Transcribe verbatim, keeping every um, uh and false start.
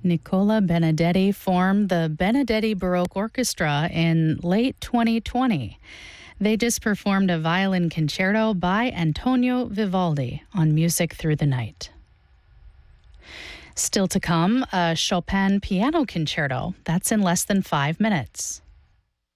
Nicola Benedetti formed the Benedetti Baroque Orchestra in late twenty twenty. They just performed a violin concerto by Antonio Vivaldi on Music Through the Night. Still to come, a Chopin piano concerto. That's in less than five minutes.